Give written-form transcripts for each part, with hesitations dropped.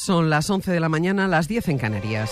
Son las 11 de la mañana, las 10 en Canarias.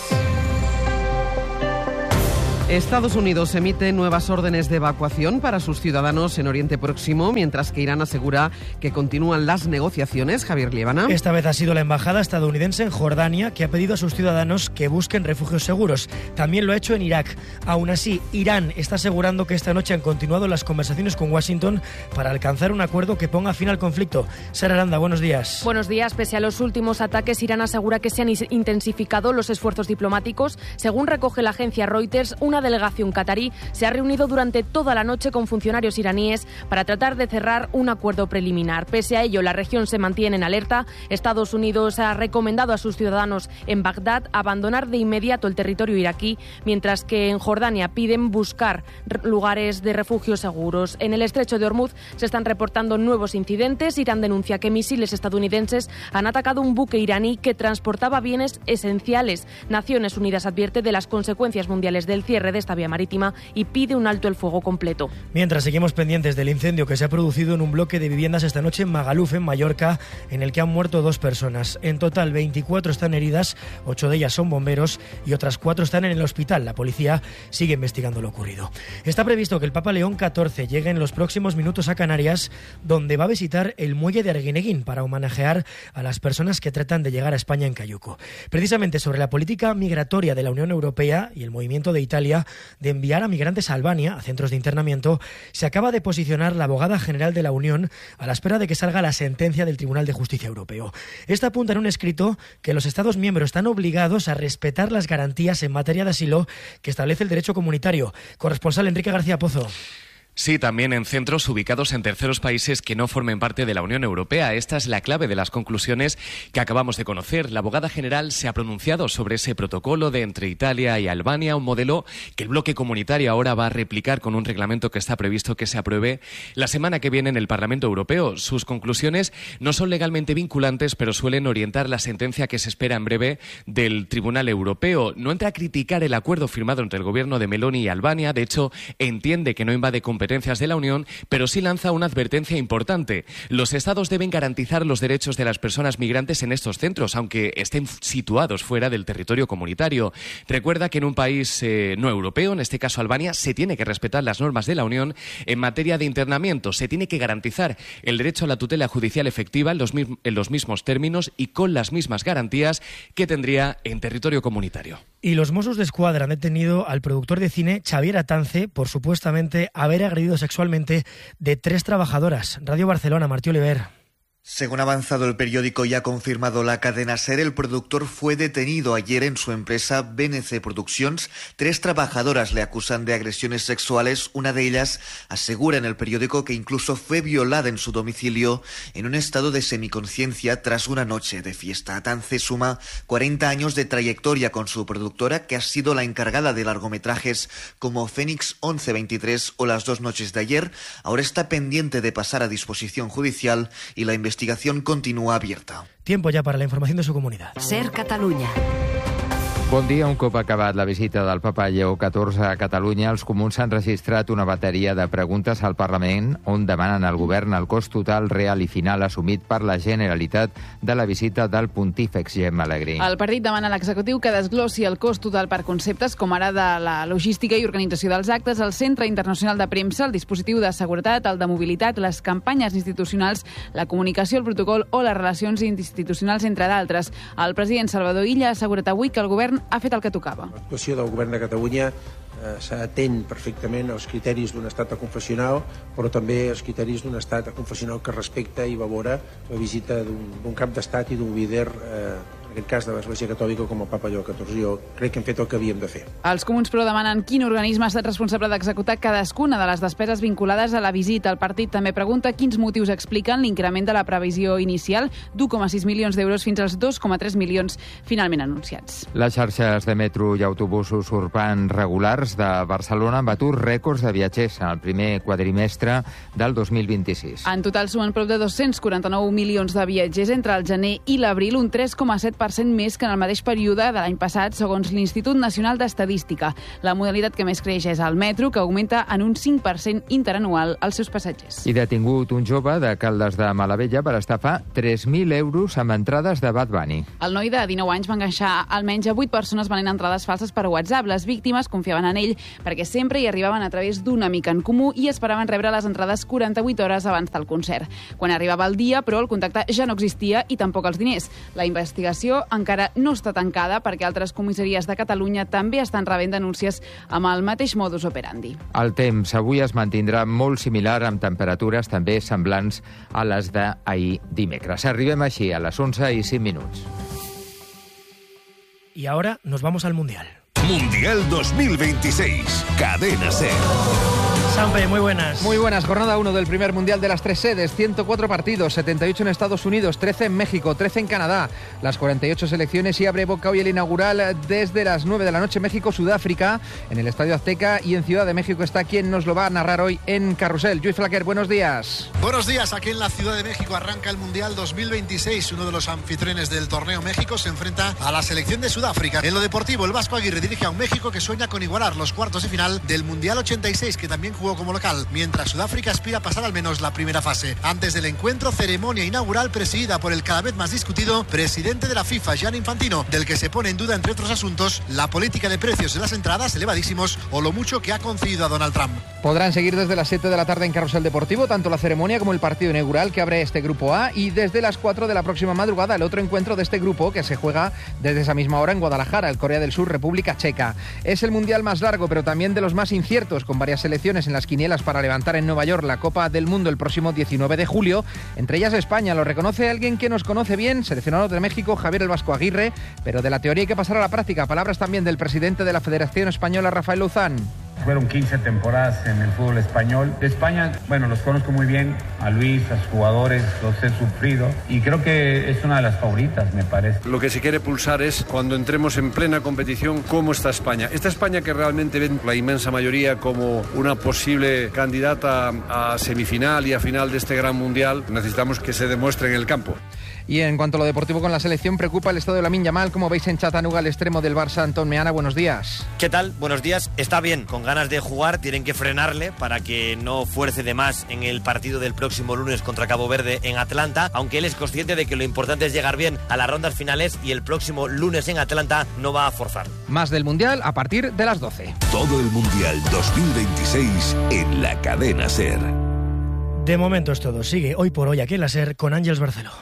Estados Unidos emite nuevas órdenes de evacuación para sus ciudadanos en Oriente Próximo, mientras que Irán asegura que continúan las negociaciones. Javier Liébana. Esta vez ha sido la embajada estadounidense en Jordania que ha pedido a sus ciudadanos que busquen refugios seguros. También lo ha hecho en Irak. Aún así, Irán está asegurando que esta noche han continuado las conversaciones con Washington para alcanzar un acuerdo que ponga fin al conflicto. Sara Aranda, buenos días. Buenos días. Pese a los últimos ataques, Irán asegura que se han intensificado los esfuerzos diplomáticos. Según recoge la agencia Reuters, una delegación catarí se ha reunido durante toda la noche con funcionarios iraníes para tratar de cerrar un acuerdo preliminar. Pese a ello, la región se mantiene en alerta. Estados Unidos ha recomendado a sus ciudadanos en Bagdad abandonar de inmediato el territorio iraquí, mientras que en Jordania piden buscar lugares de refugio seguros. En el estrecho de Hormuz se están reportando nuevos incidentes. Irán denuncia que misiles estadounidenses han atacado un buque iraní que transportaba bienes esenciales. Naciones Unidas advierte de las consecuencias mundiales del cierre de esta vía marítima y pide un alto el fuego completo. Mientras seguimos pendientes del incendio que se ha producido en un bloque de viviendas esta noche en Magaluf, en Mallorca, en el que han muerto 2 personas. En total, 24 están heridas, 8 de ellas son bomberos y otras 4 están en el hospital. La policía sigue investigando lo ocurrido. Está previsto que el Papa León XIV llegue en los próximos minutos a Canarias, donde va a visitar el muelle de Arguineguín para homenajear a las personas que tratan de llegar a España en cayuco. Precisamente sobre la política migratoria de la Unión Europea y el movimiento de Italia de enviar a migrantes a Albania, a centros de internamiento, se acaba de posicionar la abogada general de la Unión a la espera de que salga la sentencia del Tribunal de Justicia Europeo. Esta apunta en un escrito que los Estados miembros están obligados a respetar las garantías en materia de asilo que establece el derecho comunitario. Corresponsal Enrique García Pozo. Sí, también en centros ubicados en terceros países que no formen parte de la Unión Europea. Esta es la clave de las conclusiones que acabamos de conocer. La abogada general se ha pronunciado sobre ese protocolo de entre Italia y Albania, un modelo que el bloque comunitario ahora va a replicar con un reglamento que está previsto que se apruebe la semana que viene en el Parlamento Europeo. Sus conclusiones no son legalmente vinculantes, pero suelen orientar la sentencia que se espera en breve del Tribunal Europeo. No entra a criticar el acuerdo firmado entre el gobierno de Meloni y Albania. De hecho, entiende que no invade competencias de la Unión, pero sí lanza una advertencia importante. Los Estados deben garantizar los derechos de las personas migrantes en estos centros, aunque estén situados fuera del territorio comunitario. Recuerda que en un país no europeo, en este caso Albania, se tiene que respetar las normas de la Unión en materia de internamiento. Se tiene que garantizar el derecho a la tutela judicial efectiva en los mismos términos y con las mismas garantías que tendría en territorio comunitario. Y los Mossos d'Esquadra han detenido al productor de cine Xavier Atance por supuestamente haber agredido sexualmente de 3 trabajadoras. Radio Barcelona, Martí Oliver. Según ha avanzado el periódico y ha confirmado la cadena SER, el productor fue detenido ayer en su empresa BNC Productions. 3 trabajadoras le acusan de agresiones sexuales. Una de ellas asegura en el periódico que incluso fue violada en su domicilio en un estado de semiconciencia tras una noche de fiesta. Atance suma 40 años de trayectoria con su productora, que ha sido la encargada de largometrajes como Fénix 1123 o Las 2 noches de ayer. Ahora está pendiente de pasar a disposición judicial y la investigación continúa abierta. Tiempo ya para la información de su comunidad. SER Catalunya. Bon dia. Un cop acabat la visita del papa Lleó XIV a Catalunya, els comuns han registrat una bateria de preguntes al Parlament on demanen al govern el cost total, real i final assumit per la Generalitat de la visita del pontífex Gemma Alegrí. El partit demana a l'executiu que desglossi el cost total per conceptes com ara de la logística i organització dels actes, el Centre Internacional de Premsa, el dispositiu de seguretat, el de mobilitat, les campanyes institucionals, la comunicació, el protocol o les relacions institucionals, entre d'altres. El president Salvador Illa ha assegurat avui que el govern ha fet el que tocava. L'actuació del govern de Catalunya s'atén perfectament als criteris d'un estat confessional, però també als criteris d'un estat confessional que respecta i valora la visita d'un cap d'estat i d'un líder, en aquest cas de l'Església Catòlica, com el papa Lleó XIV. Jo crec que hem fet el que havíem de fer. Els comuns, però, demanen quin organisme ha estat responsable d'executar cadascuna de les despeses vinculades a la visita. El partit també pregunta quins motius expliquen l'increment de la previsió inicial d'1,6 milions d'euros fins als 2,3 milions finalment anunciats. Les xarxes de metro i autobusos urbans regulars de Barcelona han batut rècords de viatgers en el primer quadrimestre del 2026. En total sumen prop de 249 milions de viatgers entre el gener i l'abril, un 3,7% 17% més que en el mateix període de l'any passat, segons l'Institut Nacional d'Estadística. La modalitat que més creix és el metro, que augmenta en un 5% interanual els seus passatgers. I detingut un jove de Caldes de Malavella per estafar 3.000 euros amb entrades de Bad Bunny. El noi de 19 anys va enganxar almenys a 8 persones venent entrades falses per WhatsApp. Les víctimes confiaven en ell perquè sempre hi arribaven a través d'un amic en comú i esperaven rebre les entrades 48 hores abans del concert. Quan arribava el dia, però, el contacte ja no existia i tampoc els diners. La investigació encara no està tancada perquè altres comissaries de Catalunya també estan rebent denúncies amb el mateix modus operandi. El temps avui es mantindrà molt similar, amb temperatures també semblants a les d'ahir dimecres. Arribem així a les 11 i 5 minuts. Y ahora nos vamos al Mundial. Mundial 2026, Cadena SER. Sampe, muy buenas. Muy buenas. Jornada 1 del primer Mundial de las 3 sedes. 104 partidos, 78 en Estados Unidos, 13 en México, 13 en Canadá. Las 48 selecciones y abre boca hoy el inaugural desde las 9 de la noche México-Sudáfrica en el Estadio Azteca, y en Ciudad de México está quien nos lo va a narrar hoy en Carrusel. Lluís Flaquer, buenos días. Buenos días. Aquí en la Ciudad de México arranca el Mundial 2026. Uno de los anfitriones del torneo, México, se enfrenta a la selección de Sudáfrica. En lo deportivo, el Vasco Aguirre dirige a un México que sueña con igualar los cuartos de final del Mundial 86, que también jugó como local, mientras Sudáfrica aspira a pasar al menos la primera fase. Antes del encuentro, ceremonia inaugural presidida por el cada vez más discutido presidente de la FIFA, Gianni Infantino, del que se pone en duda, entre otros asuntos, la política de precios de las entradas elevadísimos o lo mucho que ha concedido a Donald Trump. Podrán seguir desde las 7 de la tarde en Carrusel Deportivo tanto la ceremonia como el partido inaugural que abre este grupo A, y desde las 4 de la próxima madrugada el otro encuentro de este grupo, que se juega desde esa misma hora en Guadalajara, el Corea del Sur, República Checa. Es el mundial más largo, pero también de los más inciertos, con varias selecciones en las quinielas para levantar en Nueva York la Copa del Mundo el próximo 19 de julio, entre ellas España. Lo reconoce alguien que nos conoce bien, seleccionador de México, Javier el Vasco Aguirre, pero de la teoría hay que pasar a la práctica. Palabras también del presidente de la Federación Española, Rafael Luzán. Fueron 15 temporadas en el fútbol español. De España, bueno, los conozco muy bien, a Luis, a sus jugadores, los he sufrido y creo que es una de las favoritas, me parece. Lo que se quiere pulsar es, cuando entremos en plena competición, cómo está España. Esta España que realmente ven la inmensa mayoría como una posible candidata a semifinal y a final de este gran mundial, necesitamos que se demuestre en el campo. Y en cuanto a lo deportivo con la selección, preocupa el estado de Lamine Yamal. Como veis en Chattanooga, el extremo del Barça, Antón Meana, buenos días. ¿Qué tal? Buenos días. Está bien, con ganas de jugar, tienen que frenarle para que no fuerce de más en el partido del próximo lunes contra Cabo Verde en Atlanta, aunque él es consciente de que lo importante es llegar bien a las rondas finales y el próximo lunes en Atlanta no va a forzar. Más del Mundial a partir de las 12. Todo el Mundial 2026 en la Cadena SER. De momento es todo. Sigue Hoy por Hoy aquí en la SER con Ángeles Barceló.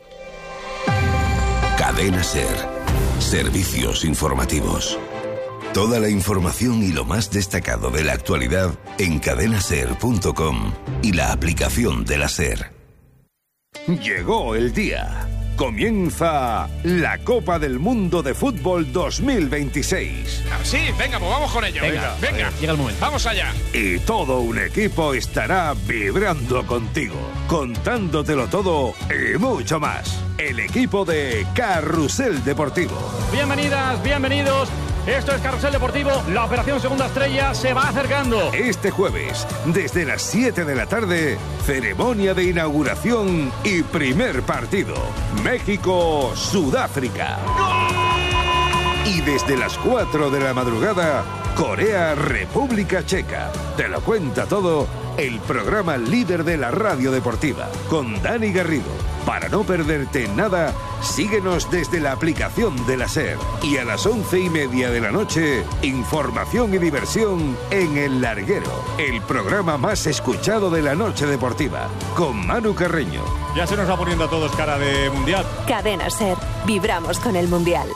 Cadena SER. Servicios informativos. Toda la información y lo más destacado de la actualidad en cadenaser.com y la aplicación de la SER. Llegó el día. Comienza la Copa del Mundo de Fútbol 2026. Sí, venga, pues vamos con ello. Venga. Llega el momento. Vamos allá. Y todo un equipo estará vibrando contigo, contándotelo todo y mucho más. El equipo de Carrusel Deportivo. Bienvenidas, bienvenidos. Esto es Carrusel Deportivo. La operación Segunda Estrella se va acercando. Este jueves, desde las 7 de la tarde, ceremonia de inauguración y primer partido. México-Sudáfrica. Y desde las 4 de la madrugada, Corea-República Checa. Te lo cuenta todo el programa líder de la radio deportiva, con Dani Garrido. Para no perderte nada, síguenos desde la aplicación de la SER. Y a las 11:30 de la noche, información y diversión en El Larguero, el programa más escuchado de la noche deportiva, con Manu Carreño. Ya se nos va poniendo a todos cara de Mundial. Cadena SER. Vibramos con el Mundial.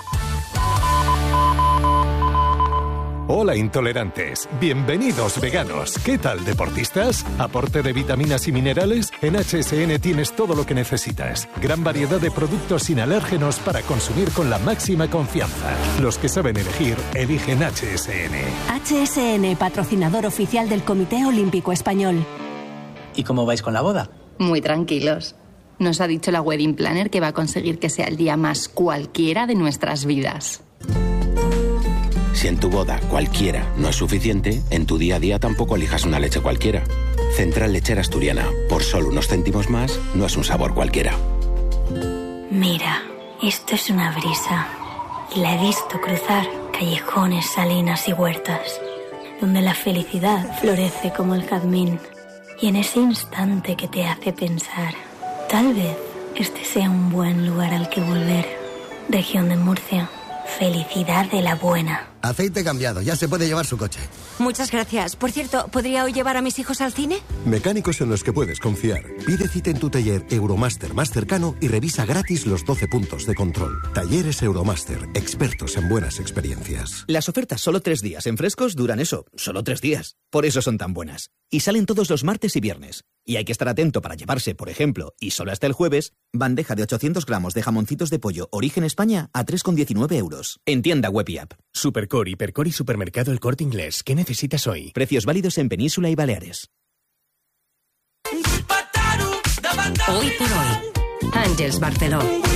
Hola intolerantes, bienvenidos veganos. ¿Qué tal deportistas? ¿Aporte de vitaminas y minerales? En HSN tienes todo lo que necesitas. Gran variedad de productos sin alérgenos para consumir con la máxima confianza. Los que saben elegir, eligen HSN. HSN, patrocinador oficial del Comité Olímpico Español. ¿Y cómo vais con la boda? Muy tranquilos. Nos ha dicho la wedding planner que va a conseguir que sea el día más cualquiera de nuestras vidas. Si en tu boda cualquiera no es suficiente, en tu día a día tampoco elijas una leche cualquiera. Central Lechera Asturiana. Por solo unos céntimos más, no es un sabor cualquiera. Mira, Esto es una brisa. Y la he visto cruzar callejones, salinas y huertas, donde la felicidad florece como el jazmín. Y en ese instante que te hace pensar, tal vez este sea un buen lugar al que volver. Región de Murcia. Felicidad de la buena. Aceite cambiado, ya se puede llevar su coche. Muchas gracias. Por cierto, ¿podría hoy llevar a mis hijos al cine? Mecánicos en los que puedes confiar. Pide cita en tu taller Euromaster más cercano y revisa gratis los 12 puntos de control. Talleres Euromaster, expertos en buenas experiencias. Las ofertas solo 3 días en frescos duran eso, solo 3 días. Por eso son tan buenas. Y salen todos los martes y viernes. Y hay que estar atento para llevarse, por ejemplo, y solo hasta el jueves, bandeja de 800 gramos de jamoncitos de pollo Origen España a 3,19 euros. En tienda web y app. Supercore, Hipercore y Supermercado El Corte Inglés. ¿Qué necesitas hoy? Precios válidos en Península y Baleares. Hoy por hoy, Àngels Barceló.